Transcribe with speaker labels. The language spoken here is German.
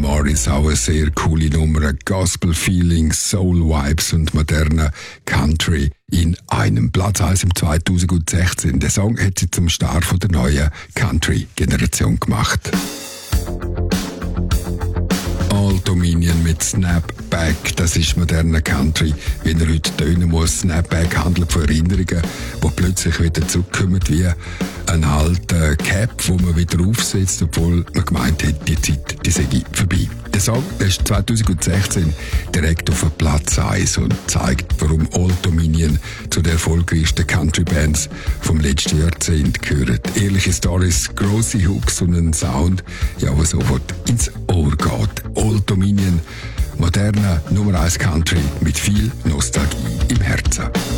Speaker 1: Morris, auch eine sehr coole Nummer. Gospel Feelings, Soul Vibes und moderner Country in einem. Platz 1 im 2016. Der Song hat sie zum Star von der neuen Country-Generation gemacht. Old Dominion mit Snapback, das ist moderner Country, wie er heute tönen muss. Snapback handelt von Erinnerungen, die plötzlich wieder zurückkommen, wie ein alter Cap, wo man wieder aufsetzt, obwohl man gemeint hat, die Zeit, die sei vorbei. Der Song ist 2016 direkt auf Platz 1 und zeigt, warum Old Dominion zu den erfolgreichsten Country-Bands vom letzten Jahrzehnt gehört. Ehrliche Stories, grosse Hooks und ein Sound, ja, der sofort ins Ohr geht. Old Dominion, moderner Nummer 1 Country mit viel Nostalgie im Herzen.